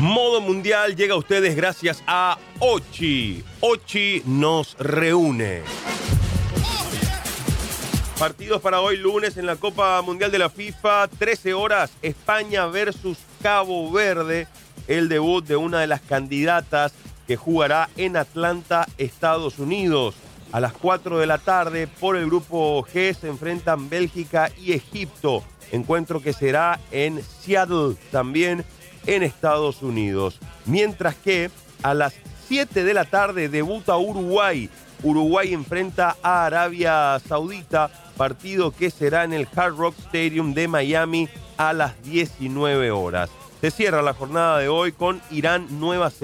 Modo Mundial llega a ustedes gracias a Ochi. Ochi nos reúne. Partidos para hoy lunes en la Copa Mundial de la FIFA, 13 horas, España versus Cabo Verde, el debut de una de las candidatas que jugará en Atlanta, Estados Unidos. A las 4 de la tarde, por el grupo G, se enfrentan Bélgica y Egipto, encuentro que será en Seattle, también en Estados Unidos. Mientras que a las 7 de la tarde debuta Uruguay. Uruguay enfrenta a Arabia Saudita, partido que será en el Hard Rock Stadium de Miami a las 19 horas. Se cierra la jornada de hoy con Irán, Nueva Zelanda.